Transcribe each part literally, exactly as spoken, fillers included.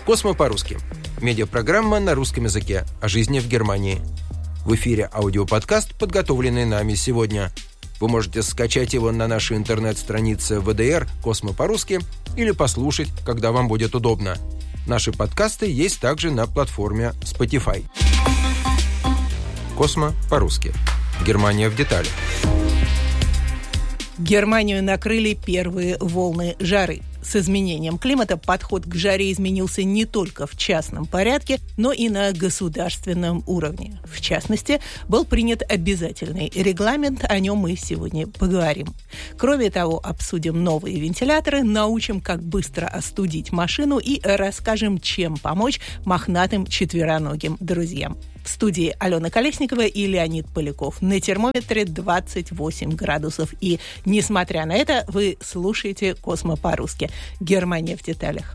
«Космо по-русски» – медиапрограмма на русском языке о жизни в Германии. В эфире аудиоподкаст, подготовленный нами сегодня. Вы можете скачать его на нашей интернет-странице вэ дэ эр «Космо по-русски» или послушать, когда вам будет удобно. Наши подкасты есть также на платформе Spotify. «Космо по-русски». Германия в деталях. Германию накрыли первые волны жары. С изменением климата подход к жаре изменился не только в частном порядке, но и на государственном уровне. В частности, был принят обязательный регламент, о нем мы сегодня поговорим. Кроме того, обсудим новые вентиляторы, научим, как быстро остудить машину и расскажем, чем помочь мохнатым четвероногим друзьям. В студии Алена Колесникова и Леонид Поляков. На термометре двадцать восемь градусов. И, несмотря на это, вы слушаете «Космо по-русски». Германия в деталях.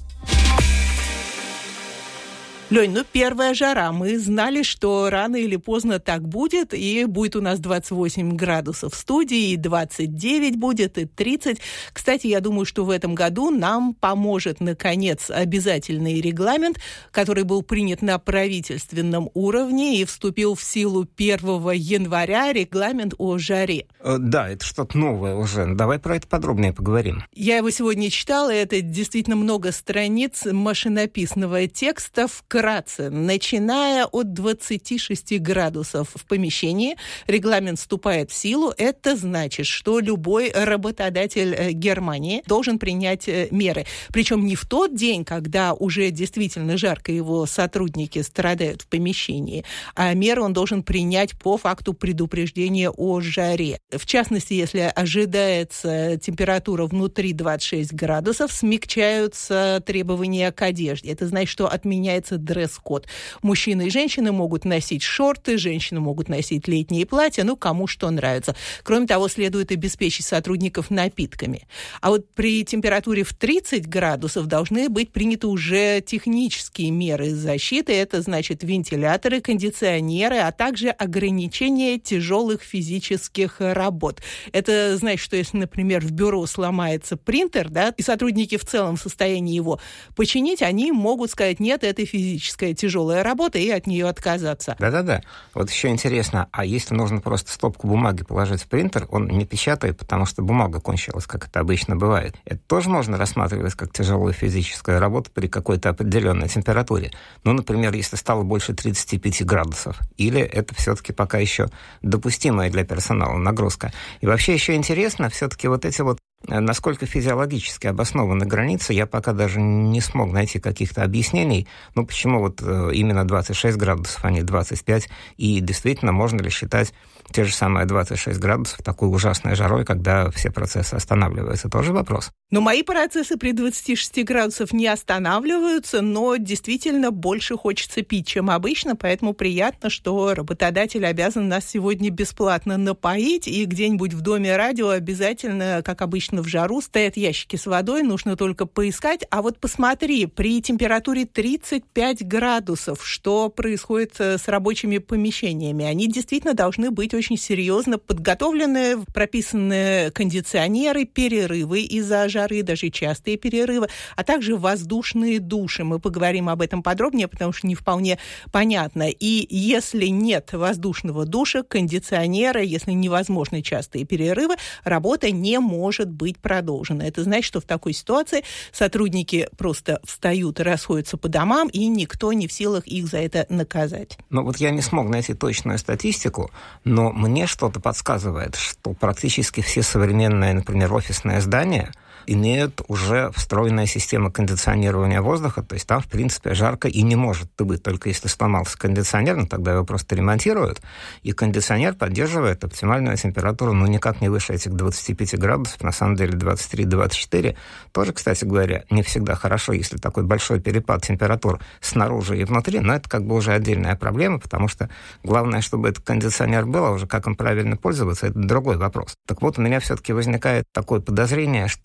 Лень, ну первая жара. Мы знали, что рано или поздно так будет, и будет у нас двадцать восемь градусов в студии, и двадцать девять будет, и тридцать. Кстати, я думаю, что в этом году нам поможет, наконец, обязательный регламент, который был принят на правительственном уровне и вступил в силу первого января, регламент о жаре. Да, это что-то новое уже. Давай про это подробнее поговорим. Я его сегодня читала, это действительно много страниц машинописного текста, вкратце, начиная от двадцати шести градусов в помещении, регламент вступает в силу. Это значит, что любой работодатель Германии должен принять меры. Причем не в тот день, когда уже действительно жарко, его сотрудники страдают в помещении, а меры он должен принять по факту предупреждения о жаре. В частности, если ожидается температура внутри двадцать шесть градусов, смягчаются требования к одежде. Это значит, что отменяется дресс-код. Мужчины и женщины могут носить шорты, женщины могут носить летние платья, ну, кому что нравится. Кроме того, следует обеспечить сотрудников напитками. А вот при температуре в тридцать градусов должны быть приняты уже технические меры защиты. Это значит вентиляторы, кондиционеры, а также ограничение тяжелых физических работ. Это значит, что если, например, в бюро сломается принтер, да, и сотрудники в целом в состоянии его починить, они могут сказать: нет, это физическая тяжелая работа, и от нее отказаться. Да-да-да. Вот еще интересно, а если нужно просто стопку бумаги положить в принтер, он не печатает, потому что бумага кончилась, как это обычно бывает. Это тоже можно рассматривать как тяжелая физическая работа при какой-то определенной температуре. Ну, например, если стало больше тридцати пяти градусов. Или это все-таки пока еще допустимая для персонала нагрузка. И вообще еще интересно, все-таки вот эти вот насколько физиологически обоснованы границы, я пока даже не смог найти каких-то объяснений, ну, почему вот именно двадцать шесть градусов, а не двадцать пять, и действительно, можно ли считать те же самые двадцать шесть градусов такой ужасной жарой, когда все процессы останавливаются, тоже вопрос. Но мои процессы при двадцати шести градусах не останавливаются, но действительно больше хочется пить, чем обычно, поэтому приятно, что работодатель обязан нас сегодня бесплатно напоить, и где-нибудь в доме радио обязательно, как обычно, в жару стоят ящики с водой, нужно только поискать. А вот посмотри, при температуре тридцать пять градусов, что происходит с рабочими помещениями? Они действительно должны быть очень серьезно подготовлены, прописаны кондиционеры, перерывы из-за жары, даже частые перерывы, а также воздушные души. Мы поговорим об этом подробнее, потому что не вполне понятно. И если нет воздушного душа, кондиционера, если невозможны частые перерывы, работа не может быть быть продолжена. Это значит, что в такой ситуации сотрудники просто встают и расходятся по домам, и никто не в силах их за это наказать. Ну вот я не смог найти точную статистику, но мне что-то подсказывает, что практически все современные, например, офисные здания имеют уже встроенная система кондиционирования воздуха, то есть там, в принципе, жарко и не может быть, только если сломался кондиционер, ну, тогда его просто ремонтируют, и кондиционер поддерживает оптимальную температуру, ну, никак не выше этих двадцати пяти градусов, на самом деле двадцать три - двадцать четыре. Тоже, кстати говоря, не всегда хорошо, если такой большой перепад температур снаружи и внутри, но это как бы уже отдельная проблема, потому что главное, чтобы этот кондиционер был, а уже как им правильно пользоваться, это другой вопрос. Так вот, у меня все-таки возникает такое подозрение, что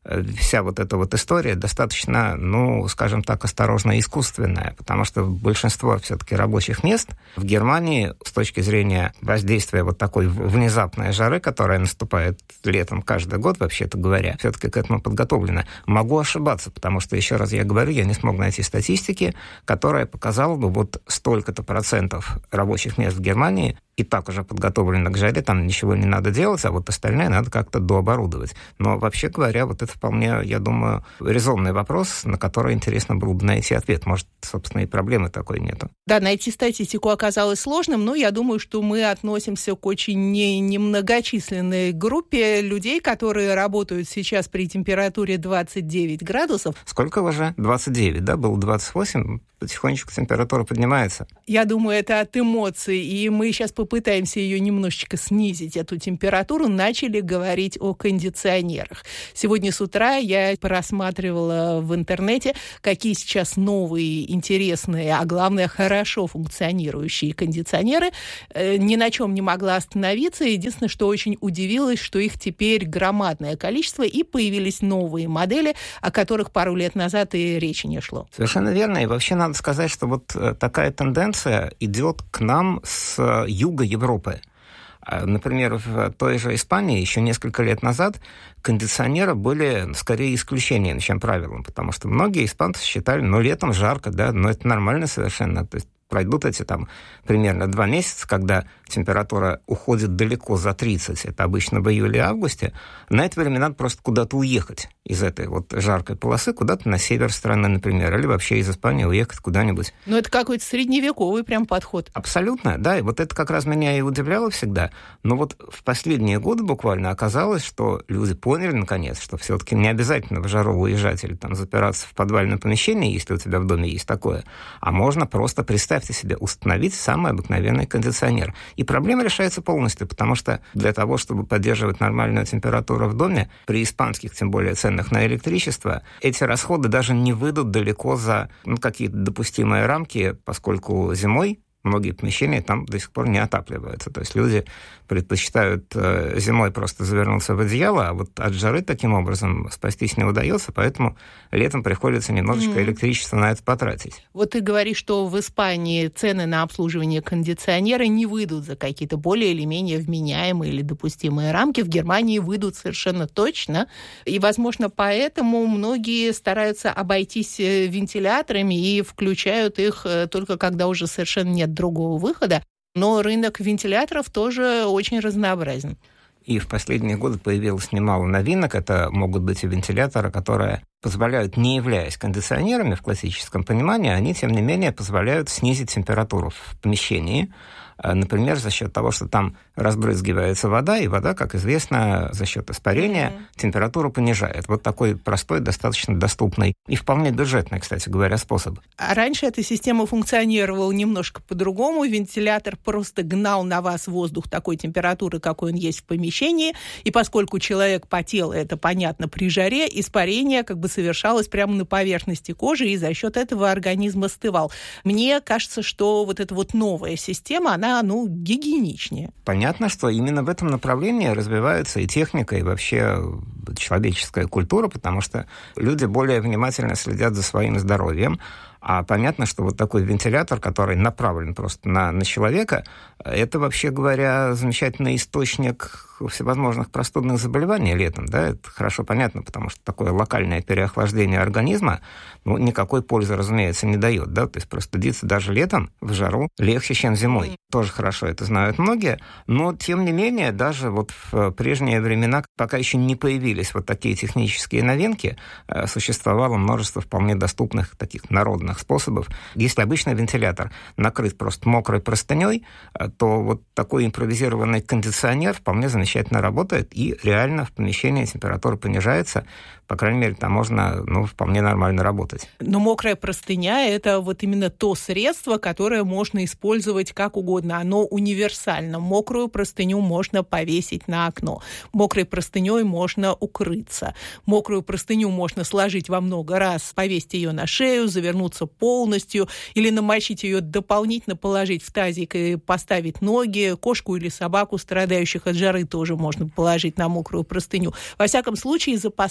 вся вот эта вот история достаточно, ну, скажем так, осторожно искусственная, потому что большинство все-таки рабочих мест в Германии с точки зрения воздействия вот такой внезапной жары, которая наступает летом каждый год, вообще-то говоря, все-таки к этому подготовлено. Могу ошибаться, потому что, еще раз я говорю, я не смог найти статистики, которая показала бы вот столько-то процентов рабочих мест в Германии и так уже подготовлено к жаре, там ничего не надо делать, а вот остальное надо как-то дооборудовать. Но вообще говоря, вот это вполне, я думаю, резонный вопрос, на который интересно было бы найти ответ. Может, собственно, и проблемы такой нету. Да, найти статистику оказалось сложным, но я думаю, что мы относимся к очень не, немногочисленной группе людей, которые работают сейчас при температуре двадцать девять градусов. Сколько уже? двадцать девять, да? Было двадцать восемь, потихонечку температура поднимается. Я думаю, это от эмоций, и мы сейчас попытаемся ее немножечко снизить, эту температуру. Начали говорить о кондиционерах. Сегодня с утра я просматривала в интернете, какие сейчас новые, интересные, а главное, хорошо функционирующие кондиционеры. Ни на чем не могла остановиться. Единственное, что очень удивилась, что их теперь громадное количество, и появились новые модели, о которых пару лет назад и речи не шло. Совершенно верно. И вообще надо сказать, что вот такая тенденция идет к нам с юга Европы. Например, в той же Испании еще несколько лет назад кондиционеры были скорее исключением, чем правилом, потому что многие испанцы считали, ну, летом жарко, да, но это нормально совершенно, то есть пройдут эти там примерно два месяца, когда температура уходит далеко за тридцать, это обычно в июле-августе, на это время надо просто куда-то уехать из этой вот жаркой полосы, куда-то на север страны, например, или вообще из Испании уехать куда-нибудь. Ну, это какой-то средневековый прям подход. Абсолютно, да, и вот это как раз меня и удивляло всегда. Но вот в последние годы буквально оказалось, что люди поняли, наконец, что все-таки не обязательно в жару уезжать или там запираться в подвальном помещении, если у тебя в доме есть такое, а можно просто, представьте себе, установить самый обыкновенный кондиционер. И проблема решается полностью, потому что для того, чтобы поддерживать нормальную температуру в доме, при испанских, тем более, ценах на электричество, эти расходы даже не выйдут далеко за ну, какие-то допустимые рамки, поскольку зимой многие помещения там до сих пор не отапливаются. То есть люди предпочитают э, зимой просто завернуться в одеяло, а вот от жары таким образом спастись не удается, поэтому летом приходится немножечко mm. электричества на это потратить. Вот ты говоришь, что в Испании цены на обслуживание кондиционера не выйдут за какие-то более или менее вменяемые или допустимые рамки. В Германии выйдут совершенно точно. И, возможно, поэтому многие стараются обойтись вентиляторами и включают их только когда уже совершенно нет другого выхода. Но рынок вентиляторов тоже очень разнообразен. И в последние годы появилось немало новинок. Это могут быть и вентиляторы, которые позволяют, не являясь кондиционерами в классическом понимании, они, тем не менее, позволяют снизить температуру в помещении. Например, за счет того, что там разбрызгивается вода, и вода, как известно, за счет испарения mm-hmm. температуру понижает. Вот такой простой, достаточно доступный и вполне бюджетный, кстати говоря, способ. А раньше эта система функционировала немножко по-другому. Вентилятор просто гнал на вас воздух такой температуры, какой он есть в помещении, и поскольку человек потел, это понятно, при жаре, испарение как бы совершалось прямо на поверхности кожи, и за счет этого организм остывал. Мне кажется, что вот эта вот новая система, она, ну, гигиеничнее. Понятно, что именно в этом направлении развивается и техника, и вообще человеческая культура, потому что люди более внимательно следят за своим здоровьем. А понятно, что вот такой вентилятор, который направлен просто на, на человека, это, вообще говоря, замечательный источник всевозможных простудных заболеваний летом. Да? Это хорошо понятно, потому что такое локальное переохлаждение организма ну, никакой пользы, разумеется, не дает. Да? То есть простудиться даже летом в жару легче, чем зимой. Тоже хорошо это знают многие. Но, тем не менее, даже вот в прежние времена, пока еще не появились вот такие технические новинки, существовало множество вполне доступных таких народных способов. Если обычный вентилятор накрыт просто мокрой простыней, то вот такой импровизированный кондиционер вполне замечательно работает, и реально в помещении температура понижается. По крайней мере, там можно ну, вполне нормально работать. Но мокрая простыня – это вот именно то средство, которое можно использовать как угодно. Оно универсально. Мокрую простыню можно повесить на окно. Мокрой простыней можно укрыться. Мокрую простыню можно сложить во много раз, повесить ее на шею, завернуться полностью, или намочить ее, дополнительно положить в тазик и поставить ноги. Кошку или собаку, страдающих от жары, тоже можно положить на мокрую простыню. Во всяком случае, запасайтесь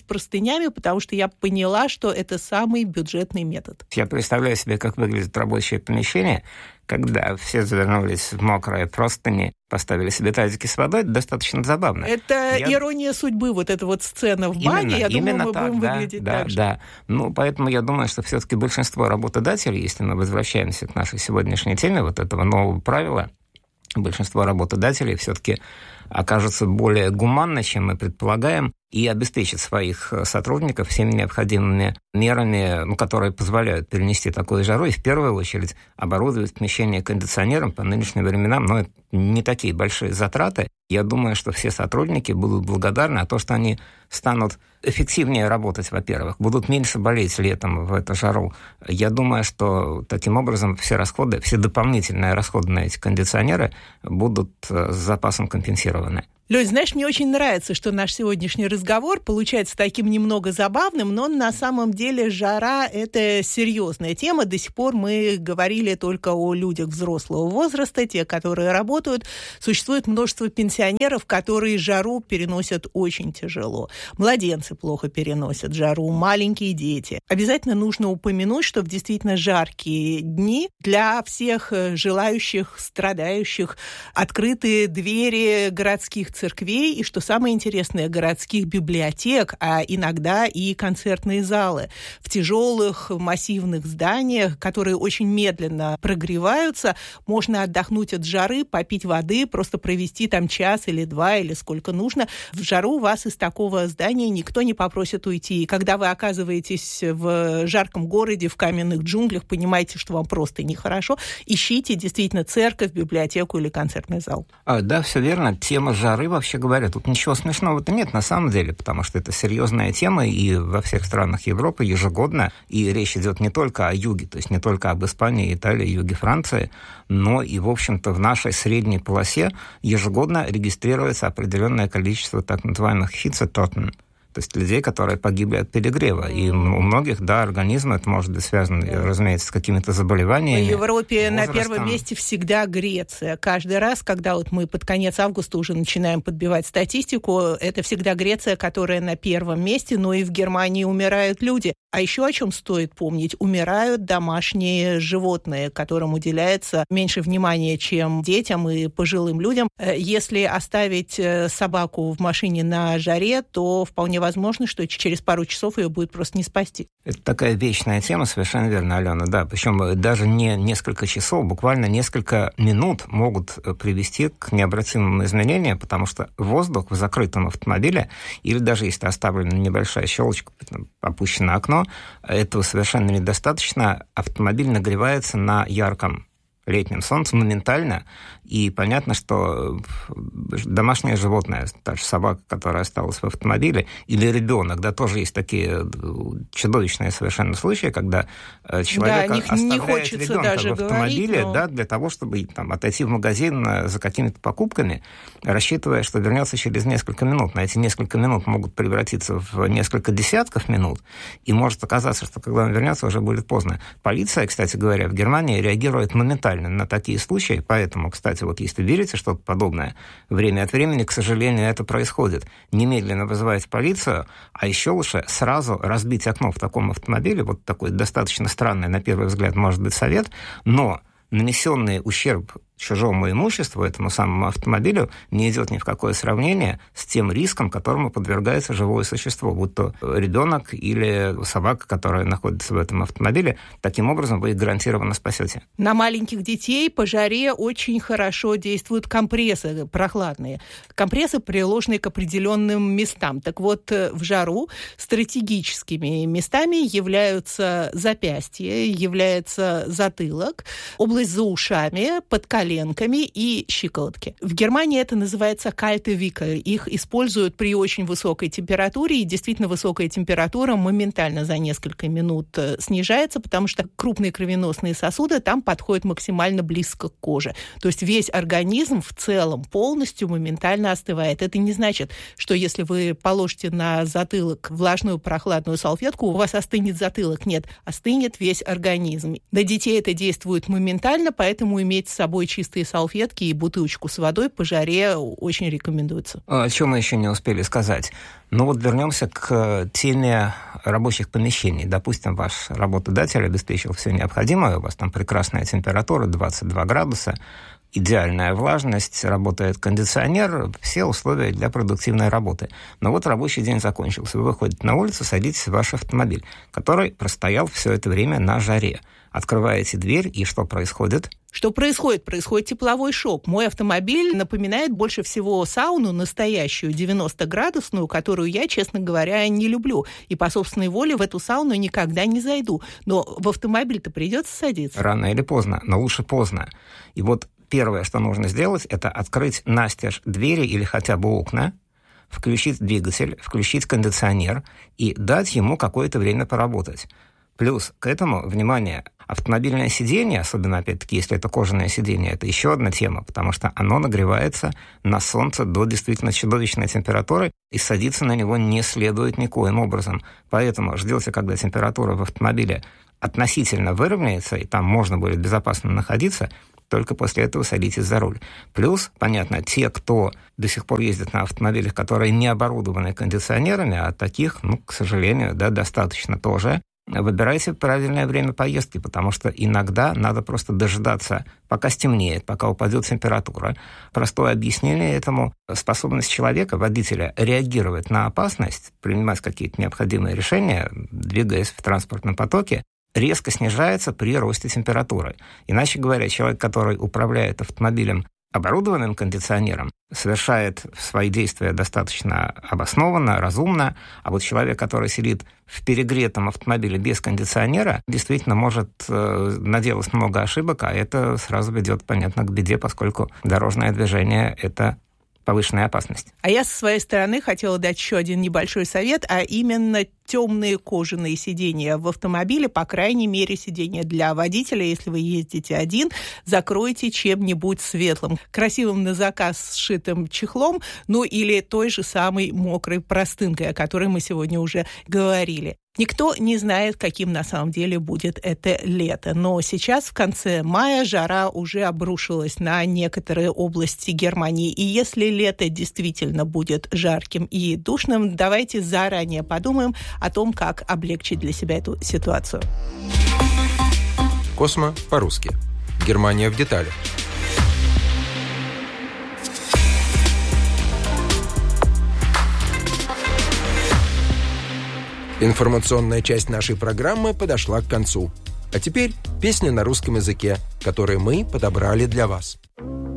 простынями, потому что я поняла, что это самый бюджетный метод. Я представляю себе, как выглядит рабочее помещение, когда все завернулись в мокрые простыни, поставили себе тазики с водой, это достаточно забавно. Это я... ирония судьбы, вот эта вот сцена в баге, я именно думаю, мы так, будем да, выглядеть да, так же. Да. Ну, поэтому я думаю, что все-таки большинство работодателей, если мы возвращаемся к нашей сегодняшней теме, вот этого нового правила, большинство работодателей все-таки окажутся более гуманны, чем мы предполагаем, и обеспечат своих сотрудников всеми необходимыми мерами, ну, которые позволяют перенести такую жару, и в первую очередь оборудовать помещение кондиционером по нынешним временам, но это не такие большие затраты. Я думаю, что все сотрудники будут благодарны за то, что они станут эффективнее работать, во-первых, будут меньше болеть летом в эту жару. Я думаю, что таким образом все расходы, все дополнительные расходы на эти кондиционеры будут с запасом компенсированы. Лёнь, знаешь, мне очень нравится, что наш сегодняшний разговор получается таким немного забавным, но на самом деле жара – это серьезная тема. До сих пор мы говорили только о людях взрослого возраста, те, которые работают. Существует множество пенсионеров, которые жару переносят очень тяжело. Младенцы плохо переносят жару, маленькие дети. Обязательно нужно упомянуть, что в действительно жаркие дни для всех желающих, страдающих открыты двери городских церквей и, что самое интересное, городских библиотек, а иногда и концертные залы. В тяжелых массивных зданиях, которые очень медленно прогреваются, можно отдохнуть от жары, попить воды, просто провести там час или два, или сколько нужно. В жару вас из такого здания никто не попросит уйти. И когда вы оказываетесь в жарком городе, в каменных джунглях, понимаете, что вам просто нехорошо, ищите действительно церковь, библиотеку или концертный зал. А, да, все верно. Тема жары, вообще говоря, тут ничего смешного-то нет на самом деле, потому что это серьезная тема, и во всех странах Европы ежегодно, и речь идет не только о юге, то есть не только об Испании, Италии, юге Франции, но и, в общем-то, в нашей средней полосе ежегодно регистрируется определенное количество так называемых хитцетотен, то есть людей, которые погибли от перегрева. И у многих, да, организм это может быть связано, разумеется, с какими-то заболеваниями. В Европе возрастом. На первом месте всегда Греция. Каждый раз, когда вот мы под конец августа уже начинаем подбивать статистику, это всегда Греция, которая на первом месте, но и в Германии умирают люди. А еще о чем стоит помнить? Умирают домашние животные, которым уделяется меньше внимания, чем детям и пожилым людям. Если оставить собаку в машине на жаре, то вполне возможно, что через пару часов ее будет просто не спасти. Это такая вечная тема, совершенно верно, Алена, да. Причем даже не несколько часов, буквально несколько минут могут привести к необратимым изменениям, потому что воздух в закрытом автомобиле, или даже если оставлена небольшая щелочка, опущено окно, этого совершенно недостаточно. Автомобиль нагревается на ярком летнем солнце моментально, и понятно, что домашнее животное, та же собака, которая осталась в автомобиле, или ребенок, да, тоже есть такие чудовищные совершенно случаи, когда человек да, оставляет не хочется ребенка даже в автомобиле, говорить, но... да, для того, чтобы там, отойти в магазин за какими-то покупками, рассчитывая, что вернется через несколько минут. На эти несколько минут могут превратиться в несколько десятков минут, и может оказаться, что когда он вернется, уже будет поздно. Полиция, кстати говоря, в Германии реагирует моментально на такие случаи, поэтому, кстати, вот если верите что-то подобное, время от времени, к сожалению, это происходит. Немедленно вызывать полицию, а еще лучше сразу разбить окно в таком автомобиле, вот такой достаточно странный, на первый взгляд, может быть, совет, но нанесенный ущерб чужому имуществу, этому самому автомобилю, не идет ни в какое сравнение с тем риском, которому подвергается живое существо, будь то ребенок или собака, которая находится в этом автомобиле. Таким образом, вы их гарантированно спасете. На маленьких детей по жаре очень хорошо действуют компрессы прохладные. Компрессы, приложенные к определенным местам. Так вот, в жару стратегическими местами являются запястья, является затылок, область за ушами, подколенками и щиколотки. В Германии это называется kalte Wickel. Их используют при очень высокой температуре, и действительно высокая температура моментально за несколько минут снижается, потому что крупные кровеносные сосуды там подходят максимально близко к коже. То есть весь организм в целом полностью моментально остывает. Это не значит, что если вы положите на затылок влажную прохладную салфетку, у вас остынет затылок. Нет, остынет весь организм. На детей это действует моментально, поэтому иметь с собой чистые салфетки и бутылочку с водой по жаре очень рекомендуется. О чем мы еще не успели сказать? Ну вот вернемся к теме рабочих помещений. Допустим, ваш работодатель обеспечил все необходимое, у вас там прекрасная температура, двадцать два градуса, идеальная влажность, работает кондиционер, все условия для продуктивной работы. Но вот рабочий день закончился. Вы выходите на улицу, садитесь в ваш автомобиль, который простоял все это время на жаре. Открываете дверь, и что происходит? Что происходит? Происходит тепловой шок. Мой автомобиль напоминает больше всего сауну настоящую, девяносто-градусную, которую я, честно говоря, не люблю. И по собственной воле в эту сауну никогда не зайду. Но в автомобиль-то придется садиться. Рано или поздно, но лучше поздно. И вот первое, что нужно сделать, это открыть настежь двери или хотя бы окна, включить двигатель, включить кондиционер и дать ему какое-то время поработать. Плюс к этому, внимание, автомобильное сиденье, особенно, опять-таки, если это кожаное сиденье, это еще одна тема, потому что оно нагревается на солнце до действительно чудовищной температуры, и садиться на него не следует никоим образом. Поэтому ждете, когда температура в автомобиле относительно выровняется, и там можно будет безопасно находиться, только после этого садитесь за руль. Плюс, понятно, те, кто до сих пор ездит на автомобилях, которые не оборудованы кондиционерами, а таких, ну, к сожалению, да, достаточно тоже, выбирайте правильное время поездки, потому что иногда надо просто дождаться, пока стемнеет, пока упадет температура. Простое объяснение этому – способность человека, водителя, реагировать на опасность, принимать какие-то необходимые решения, двигаясь в транспортном потоке, резко снижается при росте температуры. Иначе говоря, человек, который управляет автомобилем, оборудованным кондиционером, совершает свои действия достаточно обоснованно, разумно, а вот человек, который сидит в перегретом автомобиле без кондиционера, действительно может э, наделать много ошибок, а это сразу ведет, понятно, к беде, поскольку дорожное движение – это повышенная опасность. А я со своей стороны хотела дать еще один небольшой совет, а именно темные кожаные сиденья в автомобиле, по крайней мере, сиденья для водителя, если вы ездите один, закройте чем-нибудь светлым, красивым на заказ сшитым чехлом, ну или той же самой мокрой простынкой, о которой мы сегодня уже говорили. Никто не знает, каким на самом деле будет это лето. Но сейчас, в конце мая, жара уже обрушилась на некоторые области Германии. И если лето действительно будет жарким и душным, давайте заранее подумаем о том, как облегчить для себя эту ситуацию. Космо по-русски. Германия в деталях. Информационная часть нашей программы подошла к концу. А теперь песня на русском языке, которую мы подобрали для вас.